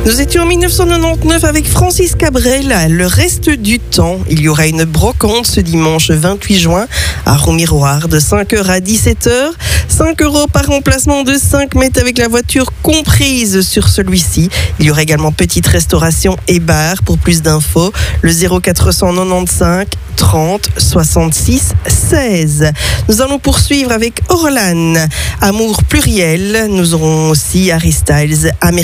Nous étions en 1999 avec Francis Cabrel. Le reste du temps, il y aura une brocante ce dimanche 28 juin à Roux-Miroir de 5h à 17h. 5 € par remplacement de 5 mètres avec la voiture comprise sur celui-ci. Il y aura également petite restauration et bar. Pour plus d'infos, le 0495 30 66 16. Nous allons poursuivre avec Orlan. Amour pluriel. Nous aurons aussi Harry Styles, American